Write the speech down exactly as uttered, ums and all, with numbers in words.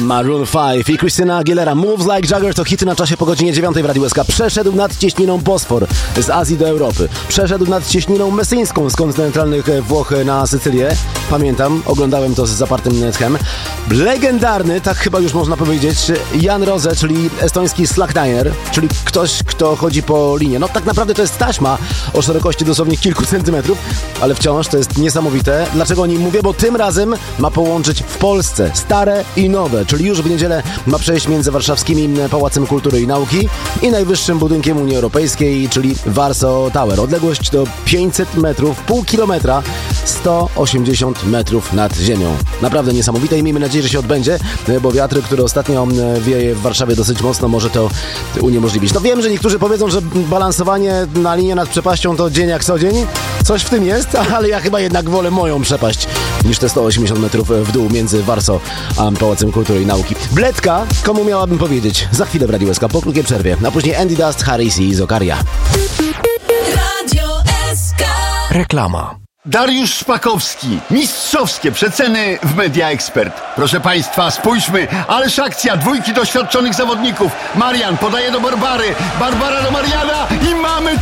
Maroon pięć i Christina Aguilera. Moves Like Jagger to hity na czasie po godzinie dziewiątej w Radiu S K. Przeszedł nad cieśniną Bosfor z Azji do Europy. Przeszedł nad cieśniną mesyńską z kontynentalnych Włoch na Sycylię. Pamiętam, oglądałem to z zapartym tchem. Legendarny, tak chyba już można powiedzieć, Jan Rose, czyli estoński slackdiner, czyli ktoś, kto chodzi po linie. No tak naprawdę to jest taśma o szerokości dosłownie kilku centymetrów, ale wciąż to jest niesamowite. Dlaczego o nim mówię? Bo tym razem ma połączyć w Polsce stare i nowe, czyli już w niedzielę ma przejść między warszawskimi Pałacem Kultury i Nauki i najwyższym budynkiem Unii Europejskiej, czyli Warsaw Tower. Odległość to pięćset metrów, pół kilometra, sto osiemdziesiąt metrów nad ziemią. Naprawdę niesamowite i miejmy nadzieję, że się odbędzie, bo wiatr, który ostatnio wieje w Warszawie dosyć mocno, może to uniemożliwić. No wiem, że niektórzy powiedzą, że balansowanie na linie nad przepaścią to dzień jak co dzień. Coś w tym jest, ale ja chyba jednak wolę moją przepaść niż te sto osiemdziesiąt metrów w dół między Warsaw a Pałacem Kultury i Nauki. Bledka, komu miałabym powiedzieć? Za chwilę w Radiu S K, po krótkiej przerwie. A później Andy Dust, Harris i Zokaria. Radio S K. Reklama. Dariusz Szpakowski. Mistrzowskie przeceny w Media Expert. Proszę Państwa, spójrzmy. Ależ akcja dwójki doświadczonych zawodników. Marian podaje do Barbary. Barbara do Mariana i mamy